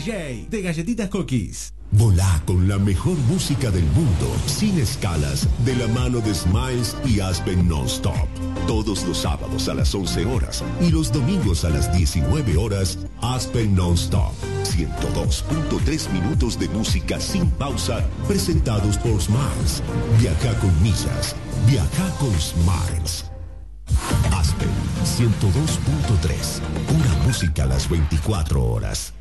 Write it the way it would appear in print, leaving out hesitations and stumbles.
DJ de Galletitas Cookies. Volá con la mejor música del mundo, sin escalas, de la mano de Smiles y Aspen Non-Stop. Todos los sábados a las 11 horas y los domingos a las 19 horas, Aspen Non-Stop. 102.3 minutos de música sin pausa, presentados por Smiles. Viaja con millas, viaja con Smiles. Aspen 102.3, pura música a las 24 horas.